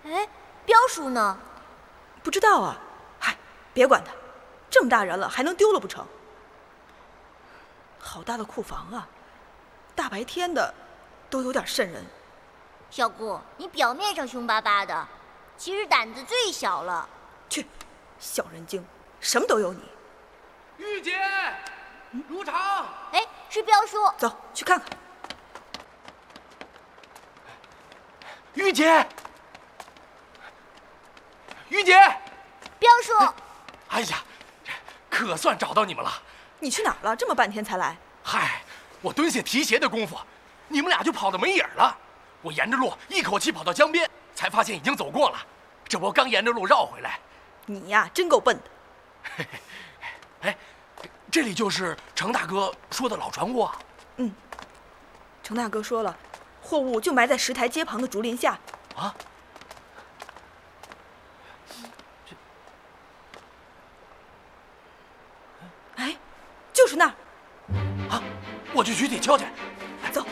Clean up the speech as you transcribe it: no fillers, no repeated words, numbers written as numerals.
哎，彪叔呢？ 不知道啊。嗨，别管他，这么大人了还能丢了不成？好大的库房啊，大白天的，都有点瘆人。 小姑，你表面上凶巴巴的，其实胆子最小了。 去，小人精，什么都有你。 玉姐，入场。 哎，是彪叔。 走去看看。 玉姐，玉姐， 彪叔。 哎呀，可算找到你们了。 你去哪儿了？这么半天才来？ 嗨，我蹲下提鞋的功夫，你们俩就跑得没影了。我沿着路一口气跑到江边，才发现已经走过了。这不刚沿着路绕回来。 你呀，真够笨的。 哎，这里就是程大哥说的老船坞啊。 嗯，程大哥说了，货物就埋在石台街旁的竹林下。 啊？ 哎，就是那儿。 啊，我就去得敲去。